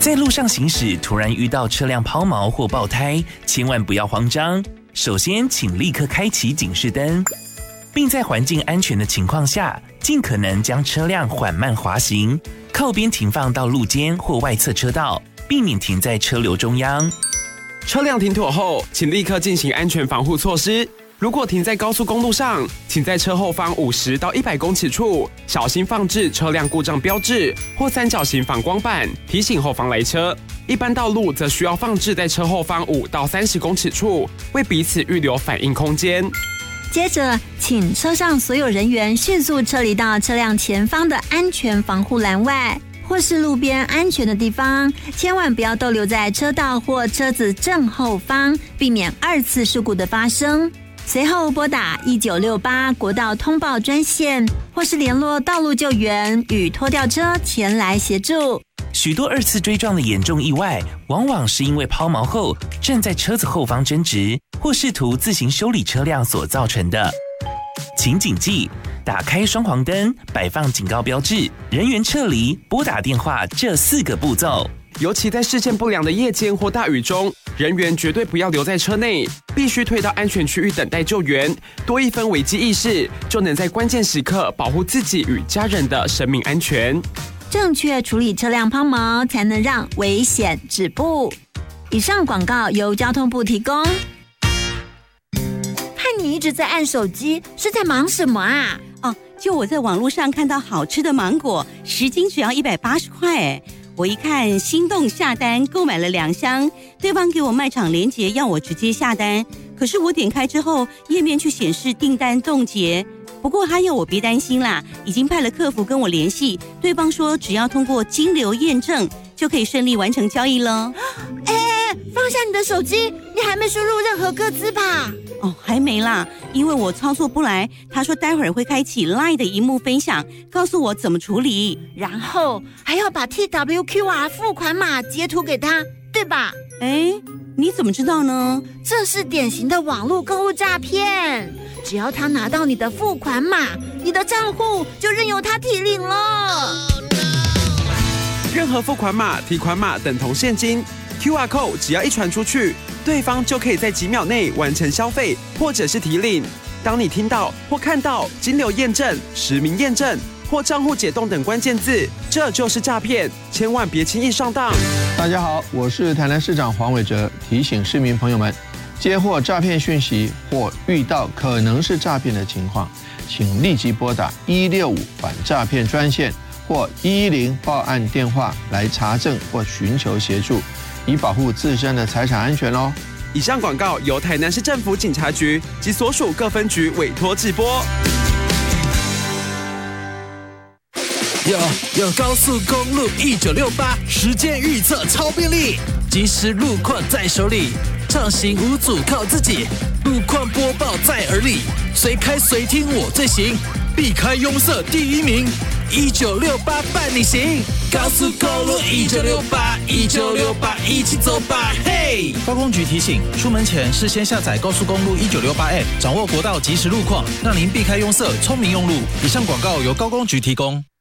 在路上行驶，突然遇到车辆抛锚或爆胎，千万不要慌张。首先，请立刻开启警示灯，并在环境安全的情况下，尽可能将车辆缓慢滑行，靠边停放到路肩或外侧车道，避免停在车流中央。 车辆停妥后，请立刻进行安全防护措施。如果停在高速公路上，请在车后方50到100公尺处，小心放置车辆故障标志或三角形反光板，提醒后方来车。一般道路则需要放置在车后方5到30公尺处，为彼此预留反应空间。 接着，请车上所有人员迅速撤离到车辆前方的安全防护栏外，或是路边安全的地方，千万不要逗留在车道或车子正后方，避免2次事故的发生。随后拨打1968国道通报专线，或是联络道路救援与拖吊车前来协助。 许多2次追撞的严重意外，往往是因为抛锚后正在车子后方争执，或试图自行修理车辆所造成的。请谨记，打开双黄灯、摆放警告标志、人员撤离、拨打电话这4个步骤。 尤其在视线不良的夜间或大雨中，人员绝对不要留在车内，必须退到安全区域等待救援。多一分危机意识，就能在关键时刻保护自己与家人的生命安全。 正确处理车辆抛锚，才能让危险止步。以上广告由交通部提供。 看你一直在按手机，是在忙什么啊？ 就我在网络上看到好吃的芒果，10斤只要180块。我一看心动下单，购买了2箱，对方给我卖场连结，要我直接下单。可是我点开之后，页面却显示订单冻结。不过他要我别担心啦，已经派了客服跟我联系，对方说只要通过金流验证，就可以顺利完成交易了。 放下你的手机，你还没输入任何个资吧？ 还没啦，因为我操作不来。他说待会儿会开启 LINE 的萤幕分享，告诉我怎么处理， 然后还要把 TWQR 付款码截图给他，对吧？ 你怎么知道呢？ 这是典型的网络购物诈骗，只要他拿到你的付款码，你的账户就任由他提领了。 任何付款码、提款码等同现金，QR code 只要一传出去，对方就可以在几秒内完成消费或者是提领。当你听到或看到金流验证、实名验证或账户解冻等关键字，这就是诈骗，千万别轻易上当。 大家好，我是台南市长黄伟哲，提醒市民朋友们，接获诈骗讯息或遇到可能是诈骗的情况，请立即拨打165反诈骗专线或110报案电话来查证或寻求协助，以保护自身的财产安全哦。 以上广告由台南市政府警察局及所属各分局委托制播。 有高速公路1968时间预测超便利，即时路况在手里，畅行无阻靠自己，路况播报在耳里，随开随听我最行，避开拥塞第1名，1968伴你行，高速公路1968一起走吧，嘿！高公局提醒，出门前事先下载高速公路1968 App， 掌握国道即时路况，让您避开拥塞，聪明用路。以上广告由高公局提供。